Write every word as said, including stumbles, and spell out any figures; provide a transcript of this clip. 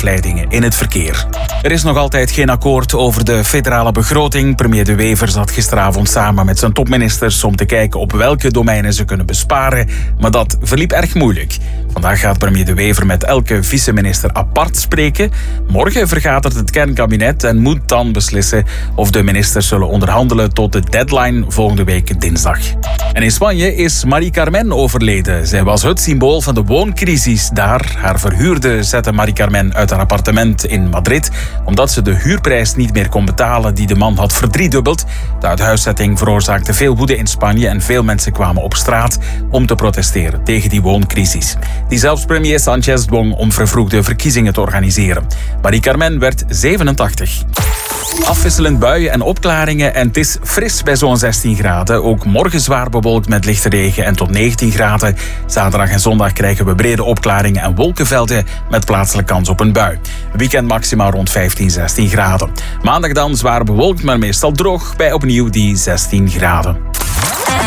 afleidingen in het verkeer. Er is nog altijd geen akkoord over de federale begroting. Premier De Wever zat gisteravond samen met zijn topministers om te kijken op welke domeinen ze kunnen besparen, maar dat verliep erg moeilijk. Vandaag gaat premier De Wever met elke vice-minister apart spreken. Morgen vergadert het kernkabinet en moet dan beslissen of de ministers zullen onderhandelen tot de deadline volgende week dinsdag. En in Spanje is Mari Carmen overleden. Zij was het symbool van de wooncrisis daar. Haar verhuurder zette Mari Carmen uit haar appartement in Madrid omdat ze de huurprijs niet meer kon betalen die de man had verdriedubbeld. De uithuiszetting veroorzaakte veel woede in Spanje en veel mensen kwamen op straat om te protesteren tegen die wooncrisis, die zelfs premier Sánchez dwong om vervroegde verkiezingen te organiseren. Mari Carmen werd zevenentachtig. Afwisselend buien en opklaringen en het is fris bij zo'n zestien graden. Ook morgen zwaar bewolkt met lichte regen en tot negentien graden. Zaterdag en zondag krijgen we brede opklaringen en wolkenvelden met plaatselijk kans op een bui. Weekend maximaal rond vijftien, zestien graden. Maandag dan zwaar bewolkt, maar meestal droog bij opnieuw die zestien graden.